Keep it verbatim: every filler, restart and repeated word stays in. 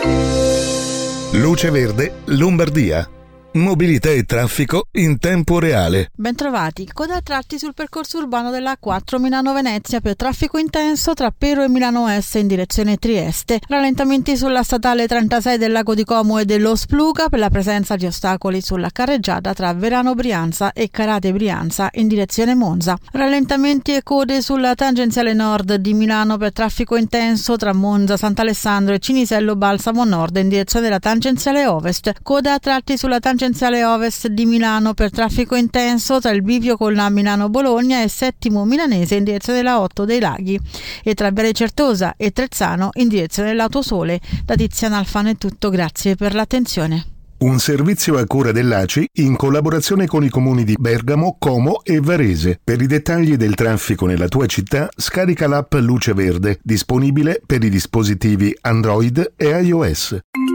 Luce Verde, Lombardia. Mobilità e traffico in tempo reale. Bentrovati. Coda a tratti sul percorso urbano della A quattro Milano-Venezia per traffico intenso tra Pero e Milano Est in direzione Trieste. Rallentamenti sulla statale trentasei del Lago di Como e dello Spluga per la presenza di ostacoli sulla carreggiata tra Verano Brianza e Carate Brianza in direzione Monza. Rallentamenti e code sulla tangenziale nord di Milano per traffico intenso tra Monza, Sant'Alessandro e Cinisello Balsamo Nord in direzione della tangenziale ovest. Coda a tratti sulla tangenziale ovest di Milano per traffico intenso tra il bivio con la Milano-Bologna e Settimo Milanese in direzione della otto dei Laghi e tra Viale Certosa e Trezzano in direzione dell'Autosole. Da Tiziana Alfano è tutto, grazie per l'attenzione. Un servizio a cura dell'A C I in collaborazione con i comuni di Bergamo, Como e Varese. Per i dettagli del traffico nella tua città, scarica l'app Luce Verde, disponibile per i dispositivi Android e iOS.